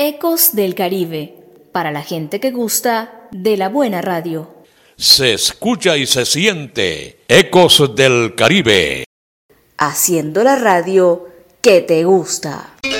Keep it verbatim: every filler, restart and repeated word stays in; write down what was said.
Ecos del Caribe, para la gente que gusta de la buena radio. Se escucha y se siente Ecos del Caribe. Haciendo la radio que te gusta.